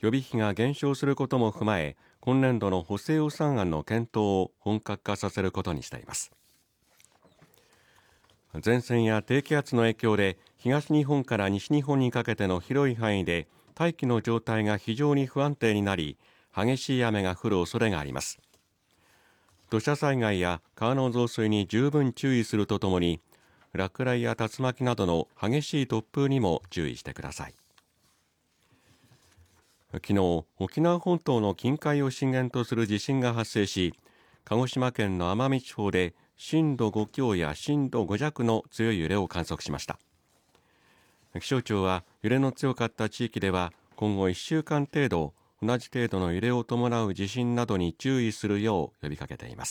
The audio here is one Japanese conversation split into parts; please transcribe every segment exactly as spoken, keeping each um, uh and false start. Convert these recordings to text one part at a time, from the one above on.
予備費が減少することも踏まえ、今年度の補正予算案の検討を本格化させることにしています。前線や低気圧の影響で東日本から西日本にかけての広い範囲で大気の状態が非常に不安定になり、激しい雨が降る恐れがあります。土砂災害や川の増水に十分注意するとともに、落雷や竜巻などの激しい突風にも注意してください。昨日、沖縄本島の近海を震源とする地震が発生し、鹿児島県の奄美地方で震度ご強や震度ご弱の強い揺れを観測しました。気象庁は揺れの強かった地域では今後いっしゅうかん程度、同じ程度の揺れを伴う地震などに注意するよう呼びかけています。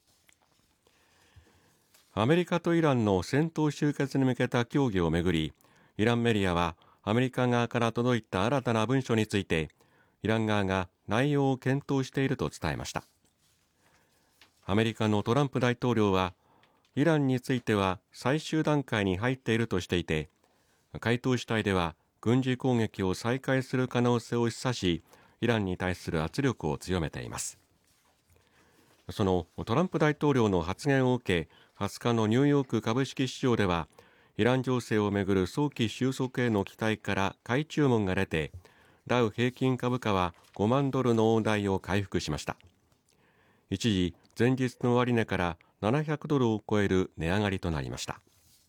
アメリカとイランの戦闘終結に向けた協議をめぐり、イランメディアはアメリカ側から届いた新たな文書について、イラン側が内容を検討していると伝えました。アメリカのトランプ大統領は、イランについては最終段階に入っているとしていて、回答主体では軍事攻撃を再開する可能性を示唆し、イランに対する圧力を強めています。そのトランプ大統領の発言を受け、はつかのニューヨーク株式市場では、イラン情勢をめぐる早期収束への期待から買い注文が出て、ダウ平均株価はごまんドルの大台を回復しました。一時、前日の終値からななひゃくドルを超える値上がりとなりました。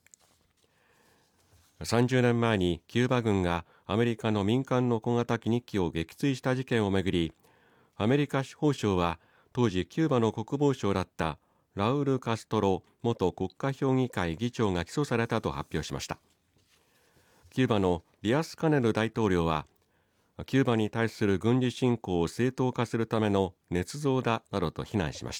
さんじゅうねんまえにキューバ軍がアメリカの民間の小型機にきを撃墜した事件をめぐり、アメリカ司法省は当時キューバの国防相だったラウル・カストロ元国家評議会議長が起訴されたと発表しました。キューバのディアスカネル大統領は、キューバに対する軍事侵攻を正当化するための捏造だなどと非難しました。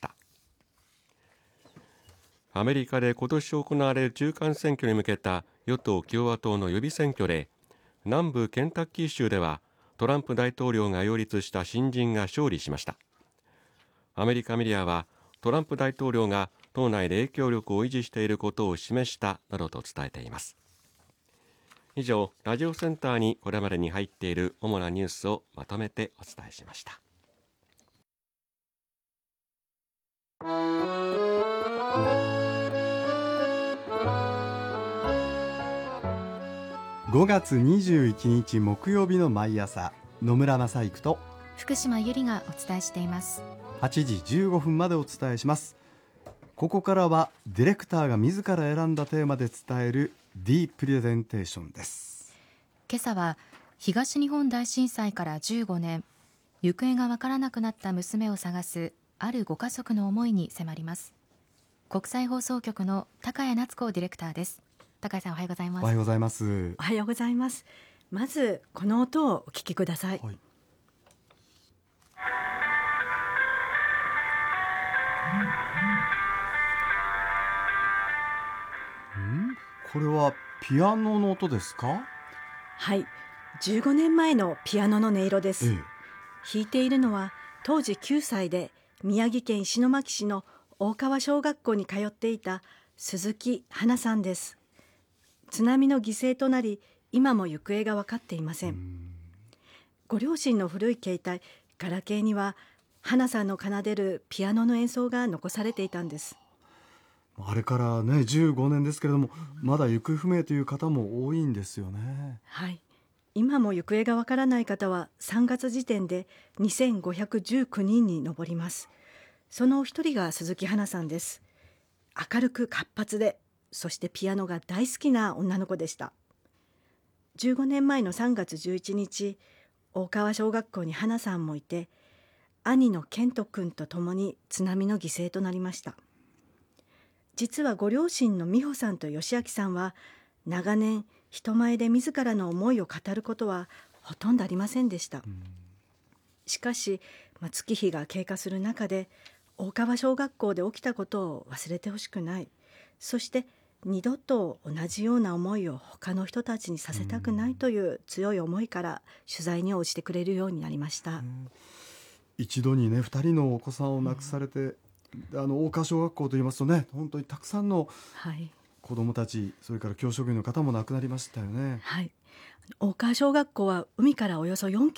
アメリカで今年行われる中間選挙に向けた与党共和党の予備選挙で、南部ケンタッキー州ではトランプ大統領が擁立した新人が勝利しました。アメリカメディアは、トランプ大統領が党内で影響力を維持していることを示したなどと伝えています。以上、ラジオセンターにこれまでに入っている主なニュースをまとめてお伝えしました。 ごがつにじゅういちにち木曜日の毎朝、野村正育と福島由里がお伝えしています。 はちじじゅうごふんまでお伝えします。ここからはディレクターが自ら選んだテーマで伝える D プレゼンテーションです。 今朝は東日本大震災からじゅうごねん、行方がわからなくなった娘を探すあるご家族の思いに迫ります。国際放送局の高谷夏子ディレクターです。高谷さん、おはようございます。 おはようございます。 おはようございます。まずこの音をお聞きください。はい、 んこれはピアノの音ですか？ はい、じゅうごねんまえのピアノの音色です。ええ、弾いているのは当時きゅうさいで宮城県石巻市の大川小学校に通っていた鈴木花さんです。津波の犠牲となり、今も行方が分かっていません。ご両親の古い携帯ガラケーには花さんの奏でるピアノの演奏が残されていたんです。 あれからねじゅうごねんですけれども、まだ行方不明という方も多いんですよね。 はい、今も行方がわからない方はさんがつ時点でにせんごひゃくじゅうきゅうにんに上ります。その一人が鈴木花さんです。明るく活発で、そしてピアノが大好きな女の子でした。じゅうごねんまえのさんがつじゅういちにち、大川小学校に花さんもいて、兄の健人君と共に津波の犠牲となりました。実はご両親の美穂さんと義明さんは長年人前で自らの思いを語ることはほとんどありませんでした。しかし、まあ、月日が経過する中で大川小学校で起きたことを忘れてほしくない、そして二度と同じような思いを他の人たちにさせたくないという強い思いから取材に応じてくれるようになりました。 一度にねふたりのお子さんを亡くされて、うん、あの大川小学校といいますとね、本当にたくさんの子どもたち、はい、それから教職員の方も亡くなりましたよね。 はい、大川小学校は海からおよそよん